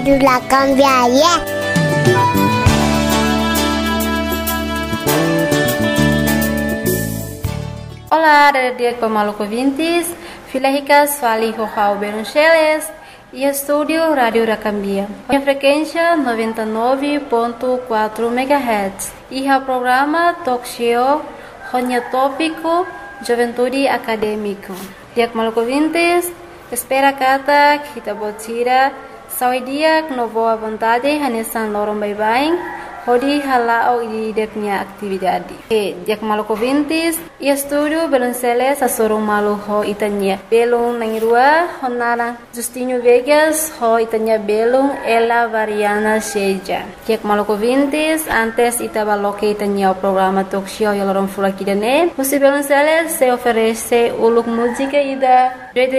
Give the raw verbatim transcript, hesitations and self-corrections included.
La cambiaria. Olá, dia com maluco ouvintes, Filaricas fali Rojao Beruncheles e estúdio Rádio Racambia. A frequência noventa e nove ponto quatro megahertz e o programa Talk Show Ronya Tópico Juventude Acadêmico. Dia com maluco ouvintes, espera kata kita botira sawi dia com boa vontade hanesan lorong bye-bye. Hodi halao di deknya aktividade. E dia que maluco ouvintes, e estúdio Belonceles a soro malu ho itanya. Belung nangirua honara Justinho Vegas ho itanya belung ela variana seja. Dia que maluco ouvintes, antes itaba loke itanya o programa talk show yalorom fulakidane. Musi Belonceles se oferece uluk música ida